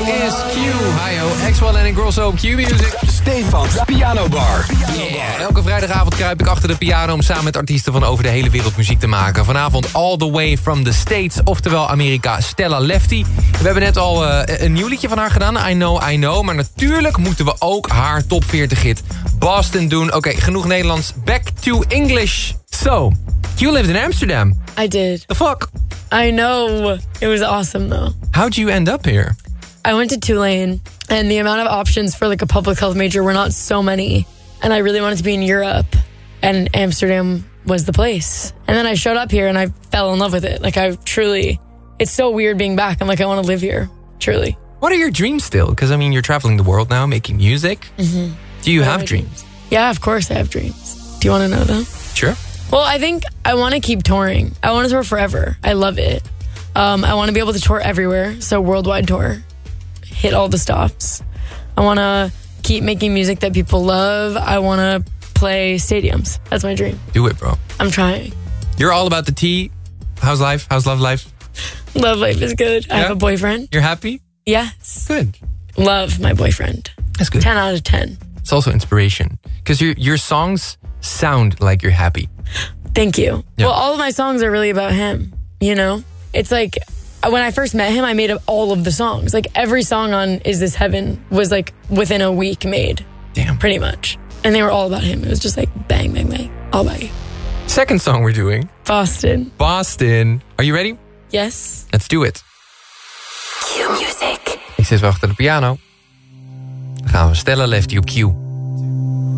is Q. Hi-ho, Axwell en Grosso op Q-Music. Stefans Piano Bar. Yeah. Elke vrijdagavond kruip ik achter de piano om samen met artiesten van over de hele wereld muziek te maken. Vanavond all the way from the States, oftewel Amerika, Stella Lefty. We hebben net al een nieuw liedje van haar gedaan, I Know. Maar natuurlijk moeten we ook haar top 40 hit Boston doen. Oké, genoeg Nederlands. Back to English. So, you lived in Amsterdam. I did. The fuck? I know. It was awesome, though. How'd you end up here? I went to Tulane, and the amount of options for like a public health major were not so many. And I really wanted to be in Europe, and Amsterdam was the place. And then I showed up here, and I fell in love with it. Like, it's so weird being back. I'm like, I want to live here, truly. What are your dreams still? Because, I mean, you're traveling the world now, making music. Mm-hmm. Do you have dreams? Yeah, of course I have dreams. Do you want to know them? Sure. Well, I think I want to keep touring. I want to tour forever. I love it. I want to be able to tour everywhere. So worldwide tour. Hit all the stops. I want to keep making music that people love. I want to play stadiums. That's my dream. Do it, bro. I'm trying. You're all about the tea. How's life? How's love life? Love life is good. Yeah? I have a boyfriend. You're happy? Yes. Good. Love my boyfriend. That's good. 10 out of 10. It's also inspiration. Because your songs sound like you're happy. Thank you. Yeah. Well, all of my songs are really about him, you know? It's like, when I first met him, I made up all of the songs. Like, every song on Is This Heaven was, like, within a week made. Damn. Pretty much. And they were all about him. It was just like, bang, bang, bang. All about you. Second song we're doing. Boston. Are you ready? Yes. Let's do it. Q-Music. Ik zit wel achter de piano. Dan gaan we Stella Lefty op Q.